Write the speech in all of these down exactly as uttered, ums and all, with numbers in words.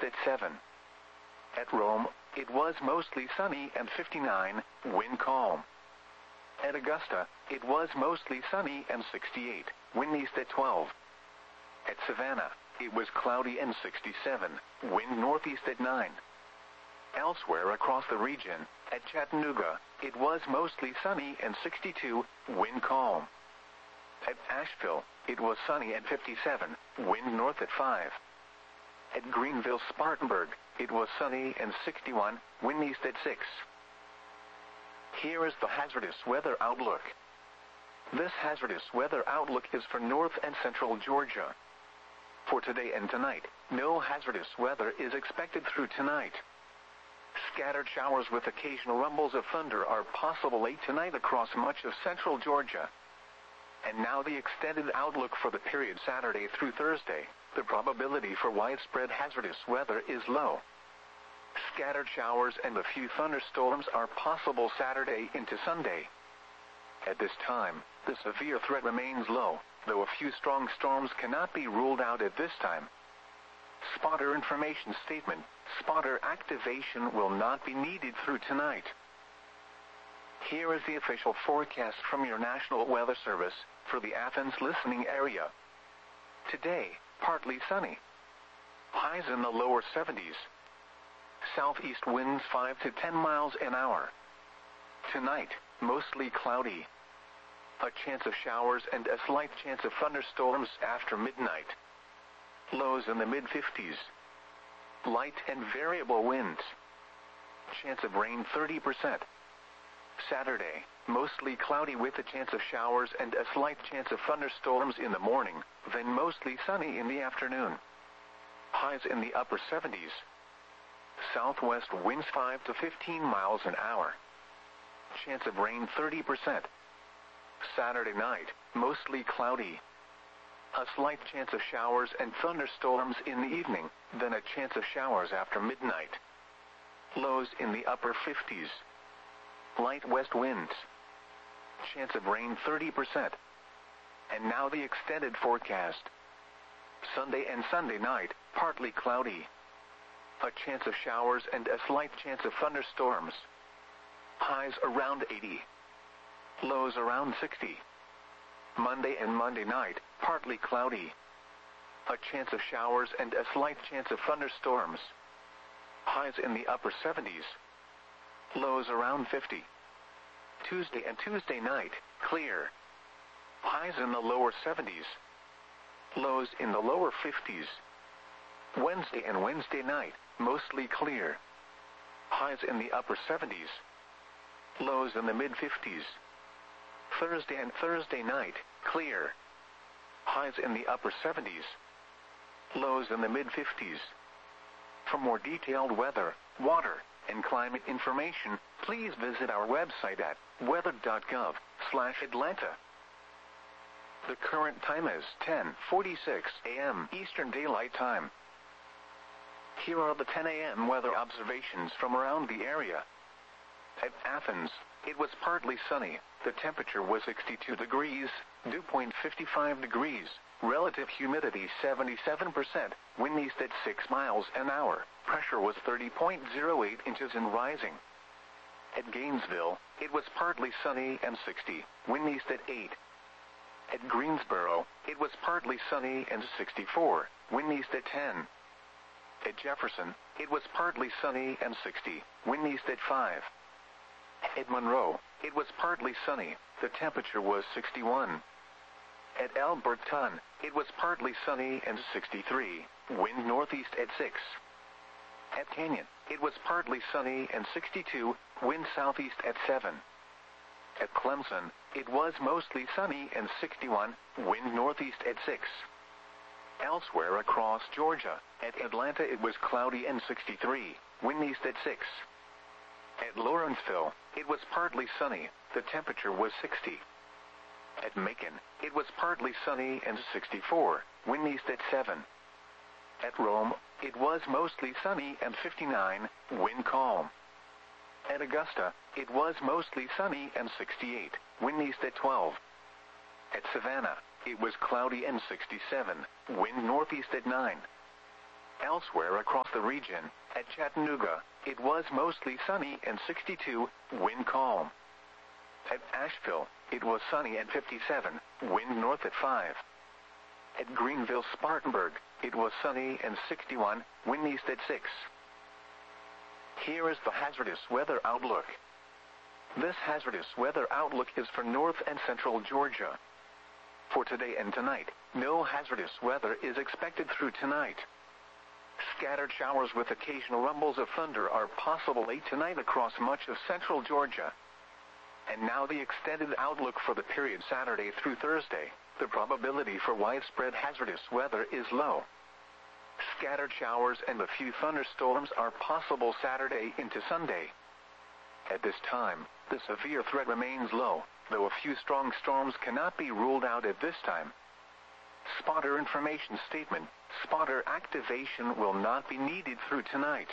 at seven. At Rome, it was mostly sunny and fifty-nine, wind calm. At Augusta, it was mostly sunny and sixty-eight, wind east at twelve. At Savannah, it was cloudy and sixty-seven, wind northeast at nine. Elsewhere across the region, at Chattanooga, it was mostly sunny and sixty-two, wind calm. At Asheville, it was sunny at fifty-seven, wind north at five. At Greenville-Spartanburg, it was sunny and sixty-one, wind east at six. Here is the hazardous weather outlook. This hazardous weather outlook is for north and central Georgia. For today and tonight, no hazardous weather is expected through tonight. Scattered showers with occasional rumbles of thunder are possible late tonight across much of central Georgia. And now the extended outlook for the period Saturday through Thursday. The probability for widespread hazardous weather is low. Scattered showers and a few thunderstorms are possible Saturday into Sunday. At this time, the severe threat remains low, though a few strong storms cannot be ruled out at this time. Spotter information statement: spotter activation will not be needed through tonight. Here is the official forecast from your National Weather Service for the Athens listening area. Today, partly sunny. Highs in the lower seventies. Southeast winds five to ten miles an hour. Tonight, mostly cloudy. A chance of showers and a slight chance of thunderstorms after midnight. Lows in the mid fifties. Light and variable winds. Chance of rain thirty percent. Saturday, mostly cloudy with a chance of showers and a slight chance of thunderstorms in the morning, then mostly sunny in the afternoon. Highs in the upper seventies. Southwest winds five to fifteen miles an hour. Chance of rain thirty percent. Saturday night, mostly cloudy. A slight chance of showers and thunderstorms in the evening, then a chance of showers after midnight. Lows in the upper fifties. Light west winds. Chance of rain thirty percent. And now the extended forecast. Sunday and Sunday night, partly cloudy. A chance of showers and a slight chance of thunderstorms. Highs around eighty. Lows around sixty. Monday and Monday night, partly cloudy. A chance of showers and a slight chance of thunderstorms. Highs in the upper seventies. Lows around fifty. Tuesday and Tuesday night, clear. Highs in the lower seventies. Lows in the lower fifties. Wednesday and Wednesday night, mostly clear. Highs in the upper seventies. Lows in the mid fifties. Thursday and Thursday night, clear. Highs in the upper seventies. Lows in the mid fifties. For more detailed weather, water, and climate information, please visit our website at weather dot gov slash Atlanta. The current time is ten forty-six a m Eastern Daylight Time. Here are the ten a m weather observations from around the area. At Athens, it was partly sunny. The temperature was sixty-two degrees, dew point fifty-five degrees, relative humidity seventy-seven percent, wind east at six miles an hour, pressure was thirty point zero eight inches and rising. At Gainesville, it was partly sunny and sixty, wind east at eight. At Greensboro, it was partly sunny and sixty-four, wind east at ten. At Jefferson, it was partly sunny and sixty, wind east at five. At Monroe, it was partly sunny, the temperature was sixty-one. At Alberton, it was partly sunny and sixty-three, wind northeast at six. At Canyon, it was partly sunny and sixty-two, wind southeast at seven. At Clemson, it was mostly sunny and sixty-one, wind northeast at six. Elsewhere across Georgia, at Atlanta it was cloudy and sixty-three, wind east at six. At Lawrenceville, it was partly sunny, the temperature was sixty. At Macon, it was partly sunny and sixty-four, wind east at seven. At Rome, it was mostly sunny and fifty-nine, wind calm. At Augusta, it was mostly sunny and sixty-eight, wind east at twelve. At Savannah, it was cloudy and sixty-seven, wind northeast at nine. Elsewhere across the region, at Chattanooga, it was mostly sunny and sixty-two, wind calm. At Asheville, it was sunny and fifty-seven, wind north at five. At Greenville-Spartanburg, it was sunny and sixty-one, wind east at six. Here is the hazardous weather outlook. This hazardous weather outlook is for north and central Georgia. For today and tonight, no hazardous weather is expected through tonight. Scattered showers with occasional rumbles of thunder are possible late tonight across much of central Georgia. And now the extended outlook for the period Saturday through Thursday. The probability for widespread hazardous weather is low. Scattered showers and a few thunderstorms are possible Saturday into Sunday. At this time, the severe threat remains low, though a few strong storms cannot be ruled out at this time. Spotter information statement: spotter activation will not be needed through tonight.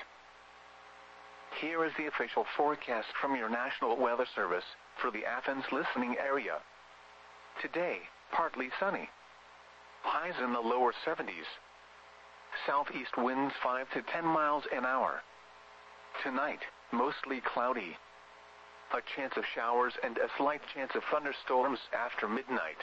Here is the official forecast from your National Weather Service for the Athens listening area. Today, partly sunny. Highs in the lower seventies. Southeast winds five to ten miles an hour. Tonight, mostly cloudy. A chance of showers and a slight chance of thunderstorms after midnight.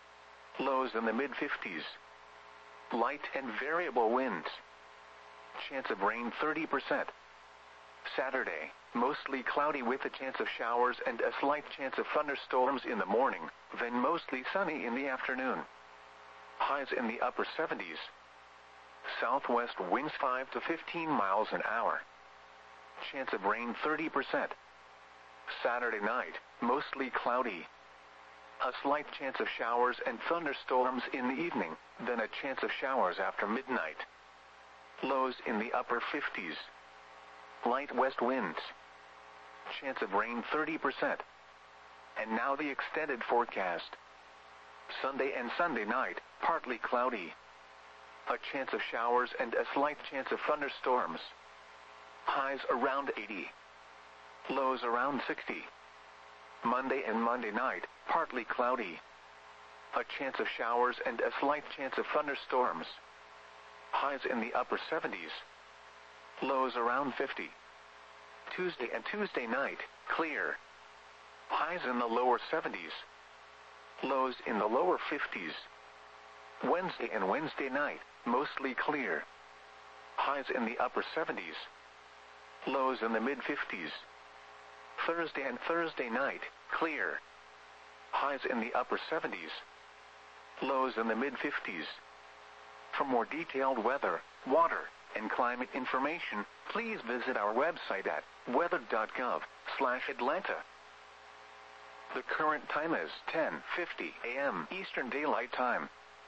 Lows in the mid fifties. Light and variable winds. Chance of rain thirty percent. Saturday, mostly cloudy with a chance of showers and a slight chance of thunderstorms in the morning, then mostly sunny in the afternoon. Highs in the upper seventies. Southwest winds five to fifteen miles an hour. Chance of rain thirty percent. Saturday night, mostly cloudy. A slight chance of showers and thunderstorms in the evening, then a chance of showers after midnight. Lows in the upper fifties. Light west winds. Chance of rain thirty percent. And now the extended forecast. Sunday and Sunday night, partly cloudy. A chance of showers and a slight chance of thunderstorms. Highs around eighty. Lows around sixty. Monday and Monday night, partly cloudy. A chance of showers and a slight chance of thunderstorms. Highs in the upper seventies. Lows around fifty. Tuesday and Tuesday night, clear. Highs in the lower seventies. Lows in the lower fifties. Wednesday and Wednesday night, mostly clear. Highs in the upper seventies. Lows in the mid fifties. Thursday and Thursday night, clear. Highs in the upper seventies. Lows in the mid fifties. For more detailed weather, water, and climate information, please visit our website at weather dot gov slash Atlanta. The current time is ten fifty a m Eastern Daylight Time.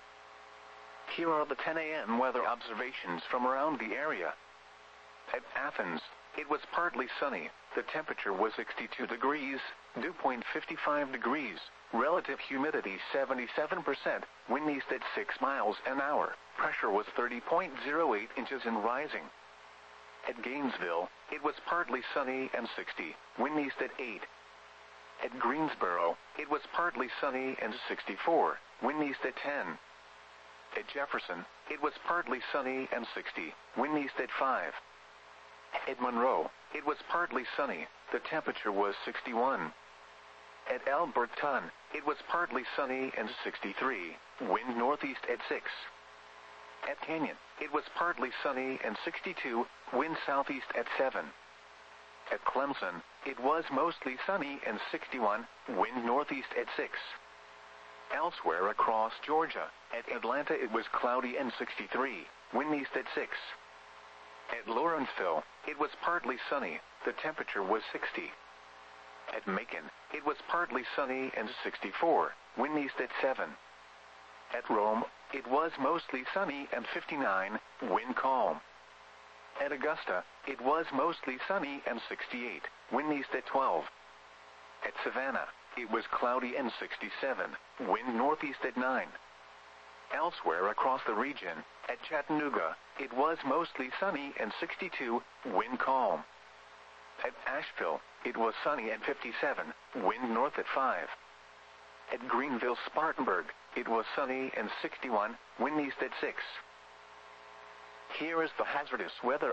Here are the ten a m weather observations from around the area. At Athens, it was partly sunny. The temperature was sixty-two degrees, dew point fifty-five degrees, relative humidity seventy-seven percent, wind east at six miles an hour, pressure was thirty point zero eight inches and rising. At Gainesville, it was partly sunny and sixty, wind east at eight. At Greensboro, it was partly sunny and sixty-four, wind east at ten. At Jefferson, it was partly sunny and sixty, wind east at five. At Monroe, it was partly sunny, the temperature was sixty-one. At Alberton, it was partly sunny and sixty-three, wind northeast at six. At Canyon, it was partly sunny and sixty-two, wind southeast at seven. At Clemson, it was mostly sunny and sixty-one, wind northeast at six. Elsewhere across Georgia, at Atlanta it was cloudy and sixty-three, wind east at six. At Lawrenceville, it was partly sunny, the temperature was sixty. At Macon, it was partly sunny and sixty-four, wind east at seven. At Rome, it was mostly sunny and fifty-nine, wind calm. At Augusta, it was mostly sunny and sixty-eight, wind east at twelve. At Savannah, it was cloudy and sixty-seven, wind northeast at nine. Elsewhere across the region, at Chattanooga, it was mostly sunny and sixty-two, wind calm. At Asheville, it was sunny and fifty-seven, wind north at five. At Greenville-Spartanburg, it was sunny and sixty-one, wind east at six. Here is the hazardous weather